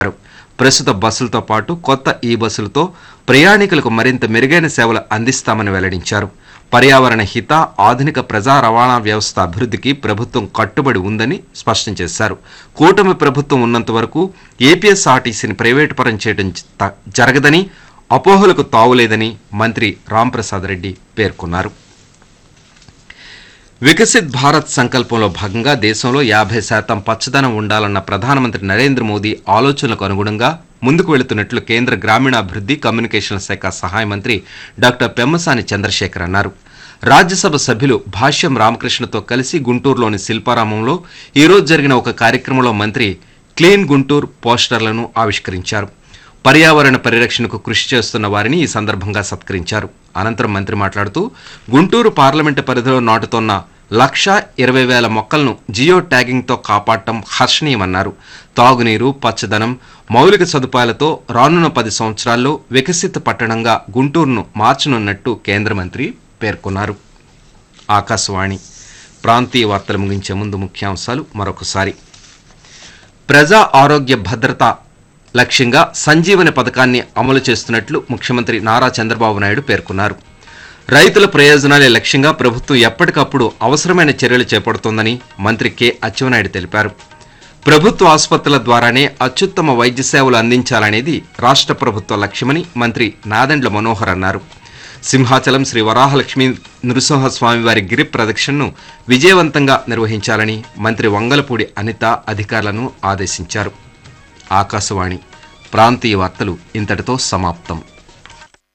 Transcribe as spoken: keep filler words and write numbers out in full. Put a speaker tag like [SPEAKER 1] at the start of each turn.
[SPEAKER 1] ప్రస్తుత బస్సులతో పాటు కొత్త ఈ బస్సులతో ప్రయాణికులకు మరింత మెరుగైన సేవలు అందిస్తామని వెల్లడించారు. పర్యావరణ హిత ఆధునిక ప్రజా రవాణా వ్యవస్థ అభివృద్ధికి ప్రభుత్వం కట్టుబడి ఉందని స్పష్టం చేశారు. కూటమి ప్రభుత్వం ఉన్నంత వరకు ఏపీఎస్ఆర్టీసీని ప్రైవేటు పరం చేయడం జరగదని, అపోహలకు తావులేదని మంత్రి రాంప్రసాద్ రెడ్డి పేర్కొన్నారు. వికసిత్ భారత్ సంకల్పంలో భాగంగా దేశంలో యాభై శాతం పచ్చదనం ఉండాలన్న ప్రధానమంత్రి నరేంద్ర మోదీ ఆలోచనలకు అనుగుణంగా ముందుకు వెళుతున్నట్లు కేంద్ర గ్రామీణాభివృద్ధి కమ్యూనికేషన్ల శాఖ సహాయ మంత్రి డాక్టర్ పెమ్మసాని చంద్రశేఖర్ అన్నారు. రాజ్యసభ సభ్యులు భాష్యం రామకృష్ణతో కలిసి గుంటూరులోని శిల్పారామంలో ఈరోజు జరిగిన ఒక కార్యక్రమంలో మంత్రి క్లీన్ గుంటూరు పోస్టర్లను ఆవిష్కరించారు. పర్యావరణ పరిరక్షణకు కృషి చేస్తున్న వారిని ఈ సందర్భంగా సత్కరించారు. అనంతరం మంత్రి మాట్లాడుతూ గుంటూరు పార్లమెంటు పరిధిలో నాటుతోన్న లక్షా ఇరవై వేల మొక్కలను జియో ట్యాగింగ్తో కాపాడటం హర్షణీయమన్నారు. తాగునీరు, పచ్చదనం, మౌలిక సదుపాయాలతో రానున్న పది సంవత్సరాల్లో వికసిత పట్టణంగా గుంటూరును మార్చనున్నట్టు కేంద్ర మంత్రి పేర్కొన్నారు. ఆకాశవాణి ప్రాంతీయ వార్తలు ముగించే ముందు ముఖ్యాంశాలు మరొకసారి. ప్రజా ఆరోగ్య భద్రత లక్ష్యంగా సంజీవని పథకాన్ని అమలు చేస్తున్నట్లు ముఖ్యమంత్రి నారా చంద్రబాబు నాయుడు పేర్కొన్నారు. రైతుల ప్రయోజనాలే లక్ష్యంగా ప్రభుత్వం ఎప్పటికప్పుడు అవసరమైన చర్యలు చేపడుతోందని మంత్రి కె అచ్చెన్నాయుడు తెలిపారు. ప్రభుత్వ ఆసుపత్రుల ద్వారానే అత్యుత్తమ వైద్య సేవలు అందించాలనేది రాష్ట్ర ప్రభుత్వ లక్ష్యమని మంత్రి నాదెండ్ల మనోహర్ అన్నారు. సింహాచలం శ్రీ వరాహలక్ష్మి నృసింహస్వామి వారి గిరి ప్రదక్షిణను విజయవంతంగా నిర్వహించాలని మంత్రి వంగలపూడి అనిత అధికారులను ఆదేశించారు. ఆకాశవాణి ప్రాంతీయ వార్తలు ఇంతటితో సమాప్తం.